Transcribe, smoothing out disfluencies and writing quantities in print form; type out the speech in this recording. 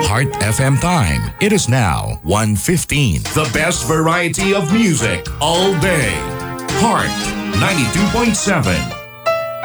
Heart FM time. It is now 1:15. The best variety of music all day. Heart 92.7.